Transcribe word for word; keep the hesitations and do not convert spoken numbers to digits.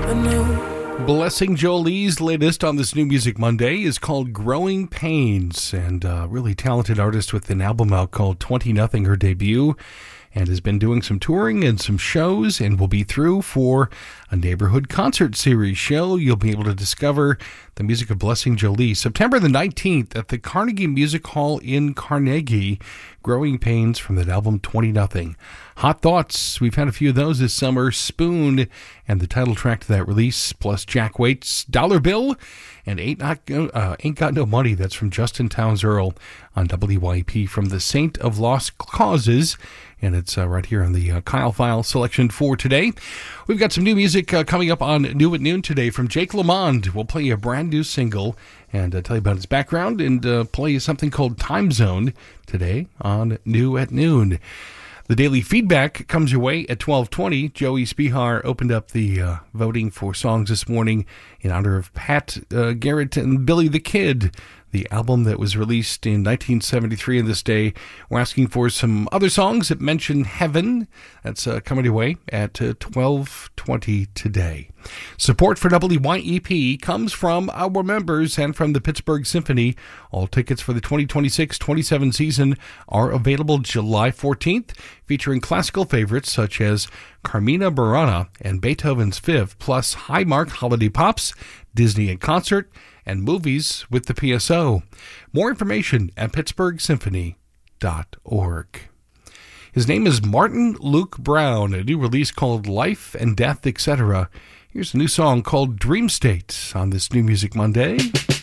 Blessing Jolie's latest on this New Music Monday is called Growing Pains, and a really talented artist with an album out called twenty nothing, her debut, and has been doing some touring and some shows and will be through for a neighborhood concert series show. You'll be able to discover the music of Blessing Jolie September the nineteenth at the Carnegie Music Hall in Carnegie. Growing Pains from that album twenty nothing. Hot Thoughts, we've had a few of those this summer. Spoon, and the title track to that release, plus Jack Waite's Dollar Bill, and Ain't, Not, uh, Ain't Got No Money. That's from Justin Townes Earl on W Y P from the Saint of Lost Causes. And it's uh, right here on the uh, Kyle File selection for today. We've got some new music uh, coming up on New at Noon today from Jake Lamond. We'll play a brand new single and uh, tell you about his background and uh, play you something called Time Zone today on New at Noon. The daily feedback comes your way at twelve twenty. Joey Spihar opened up the uh, voting for songs this morning in honor of Pat uh, Garrett and Billy the Kid, the album that was released in nineteen seventy-three on this day. We're asking for some other songs that mention heaven. That's uh, coming your way at uh, twelve twenty today. Support for W Y E P comes from our members and from the Pittsburgh Symphony. All tickets for the twenty twenty-six twenty-seven season are available July fourteenth, featuring classical favorites such as Carmina Burana and Beethoven's Fifth, plus high-mark holiday pops, Disney in concert, and movies with the P S O. More information at pittsburgh symphony dot org. His name is Martin Luke Brown, a new release called Life and Death, et cetera. Here's a new song called Dream State on this New Music Monday.